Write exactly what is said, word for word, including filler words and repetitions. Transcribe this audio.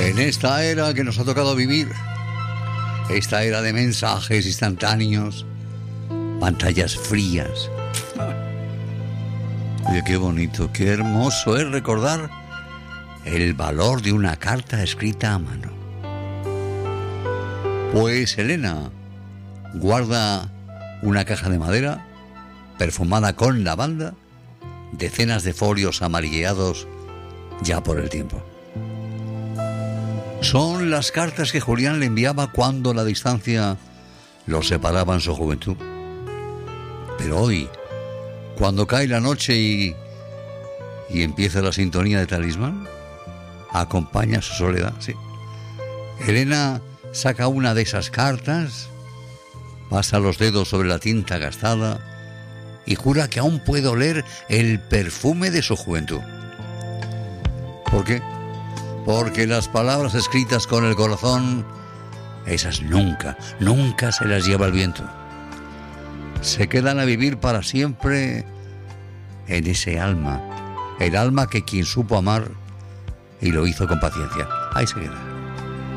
En esta era que nos ha tocado vivir, esta era de mensajes instantáneos, pantallas frías. Oye, qué bonito, qué hermoso es recordar el valor de una carta escrita a mano. Pues Elena guarda una caja de madera perfumada con lavanda, decenas de folios amarilleados ya por el tiempo. Son las cartas que Julián le enviaba cuando la distancia los separaba en su juventud. Pero hoy, cuando cae la noche y, y empieza la sintonía de Talismán, acompaña su soledad, sí. Elena saca una de esas cartas, pasa los dedos sobre la tinta gastada y jura que aún puede oler el perfume de su juventud. ¿Por qué? Porque las palabras escritas con el corazón, esas nunca, nunca se las lleva el viento. Se quedan a vivir para siempre en ese alma, el alma que quien supo amar y lo hizo con paciencia, ahí se queda.